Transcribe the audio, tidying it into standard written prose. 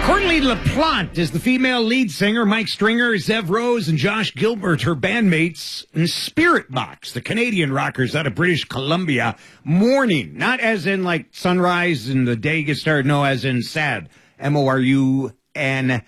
Courtney LaPlante is the female lead singer. Mike Stringer, Zev Rose, and Josh Gilbert, her bandmates in Spirit Box, the Canadian rockers out of British Columbia. Morning, not as in like sunrise and the day gets started, no, as in sad. MORUNING.